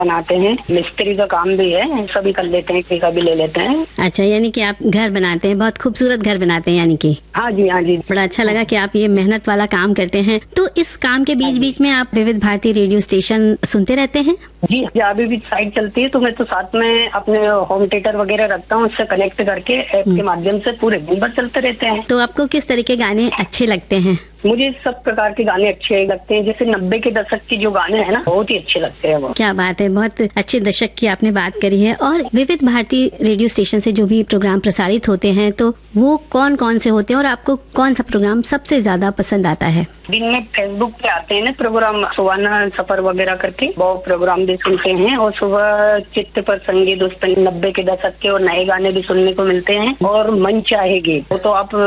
बनाते हैं, मिस्त्री का काम भी है, सभी कर लेते हैं, ठेका भी ले लेते हैं। अच्छा, यानी कि आप घर बनाते हैं, बहुत खूबसूरत घर बनाते हैं यानी कि। हाँ जी, हाँ जी। बड़ा अच्छा लगा कि आप ये मेहनत वाला काम करते हैं। तो इस काम के बीच बीच में आप विविध भारती रेडियो स्टेशन सुनते रहते हैं? जी, अभी भी साइट चलती है तो मैं तो साथ में अपने होम थिएटर वगैरह रखता हूँ, उससे कनेक्ट करके ऐप के माध्यम से पूरे दिन भर चलते रहते हैं। तो आपको किस तरह के गाने अच्छे लगते हैं? मुझे सब प्रकार के गाने अच्छे लगते हैं, जैसे 90 के दशक के जो गाने हैं ना, बहुत ही अच्छे लगते हैं वो। क्या बात है, बहुत अच्छे दशक की आपने बात करी है। और विविध भारती रेडियो स्टेशन से जो भी प्रोग्राम प्रसारित होते हैं तो वो कौन कौन से होते हैं और आपको कौन सा प्रोग्राम सबसे ज्यादा पसंद आता है? दिन में फेसबुक पे आते हैं ना प्रोग्राम, सुहाना सफर वगैरह करके वो प्रोग्राम भी सुनते हैं, और सुबह चित्त पर संगीत, उस पर 90 के दशक के और नए गाने भी सुनने को मिलते हैं, और मन चाहेगी वो तो आप